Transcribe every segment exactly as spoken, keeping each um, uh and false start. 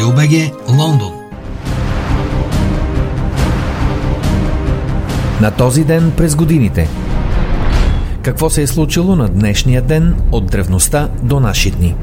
Радио БГ, Лондон. На този ден през годините. Какво се е случило на днешния ден от древността до наши дни?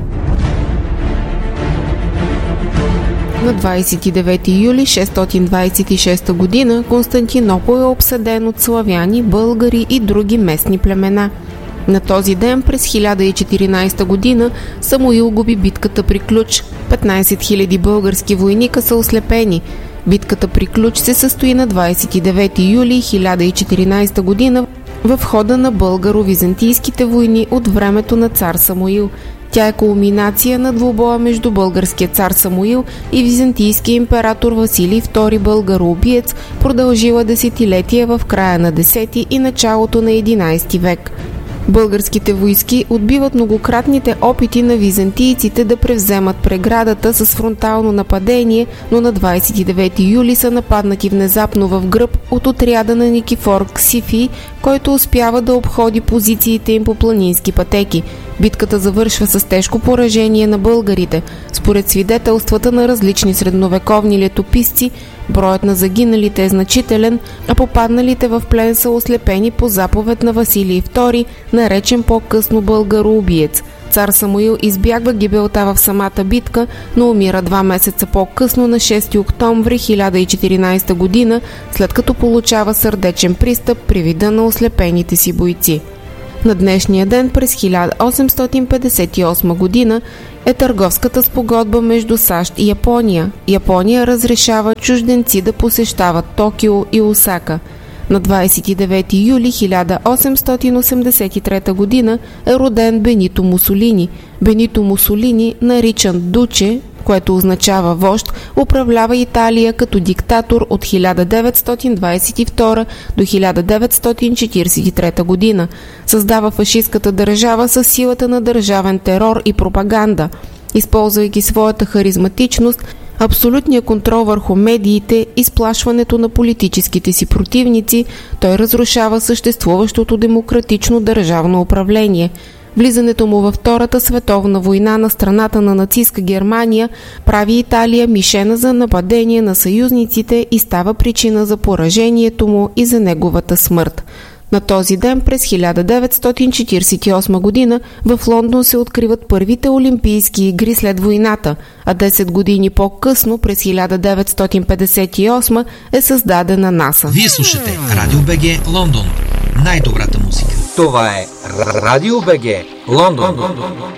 На двадесет и девети юли шестстотин двадесет и шеста година Константинопол е обсаден от славяни, българи и други местни племена. На този ден през хиляда и четиринадесета година Самуил губи битката при Ключ. петнадесет хиляди български войника са ослепени. Битката при Ключ се състои на двадесет и девети юли хиляда и четиринадесета година в хода на българо-византийските войни от времето на цар Самуил. Тя е кулминация на двубоя между българския цар Самуил и византийския император Василий втори българоубиец, продължила десетилетия в края на десети и началото на единадесети век. Българските войски отбиват многократните опити на византийците да превземат преградата с фронтално нападение, но на двадесет и девети юли са нападнати внезапно в гръб от отряда на Никифор Ксифий, който успява да обходи позициите им по планински пътеки. Битката завършва с тежко поражение на българите. Според свидетелствата на различни средновековни летописци, броят на загиналите е значителен, а попадналите в плен са ослепени по заповед на Василий втори, наречен по-късно българоубиец. Цар Самуил избягва гибелта в самата битка, но умира два месеца по-късно на шести октомври хиляда и четиринадесета година, след като получава сърдечен пристъп при вида на ослепените си бойци. На днешния ден през хиляда осемстотин петдесет и осма година е търговската спогодба между САЩ и Япония. Япония разрешава чужденци да посещават Токио и Осака. На двадесет и девети юли хиляда осемстотин осемдесет и трета година е роден Бенито Мусолини. Бенито Мусолини, наричан Дуче, което означава вожд, управлява Италия като диктатор от хиляда деветстотин двадесет и втора до хиляда деветстотин четиридесет и трета година. Създава фашистката държава със силата на държавен терор и пропаганда. Използвайки своята харизматичност, абсолютния контрол върху медиите и сплашването на политическите си противници, той разрушава съществуващото демократично държавно управление. Влизането му във Втората световна война на страната на нацистка Германия прави Италия мишена за нападение на съюзниците и става причина за поражението му и за неговата смърт. На този ден през хиляда деветстотин четиридесет и осма година в Лондон се откриват първите олимпийски игри след войната, а десет години по-късно през хиляда деветстотин петдесет и осма е създадена НАСА. Вие слушате Радио БГ, Лондон. Най-добрата музика. Това е Радио БГ, Лондон.